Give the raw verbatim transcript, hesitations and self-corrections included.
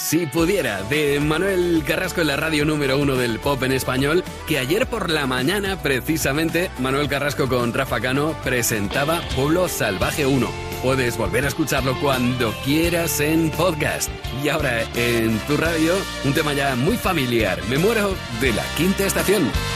Si pudiera, de Manuel Carrasco en la radio número uno del pop en español, que ayer por la mañana, precisamente, Manuel Carrasco con Rafa Cano presentaba Pueblo Salvaje uno. Puedes volver a escucharlo cuando quieras en podcast. Y ahora en tu radio, un tema ya muy familiar. Me muero de la Quinta Estación.